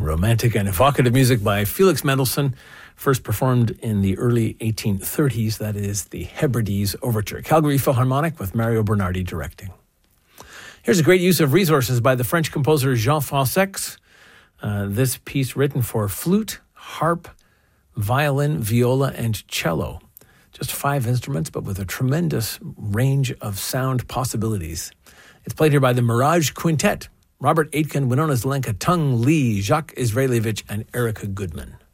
romantic and evocative music by Felix Mendelssohn, first performed in the early 1830s. That is the Hebrides Overture. Calgary Philharmonic with Mario Bernardi directing. Here's a great use of resources by the French composer Jean Fransex. This piece written for flute, harp, violin, viola, and cello. Just 5 instruments, but with a tremendous range of sound possibilities. It's played here by the Mirage Quintet. Robert Aitken, Winona Zelenka, Tung Lee, Jacques Israelevich, and Erica Goodman.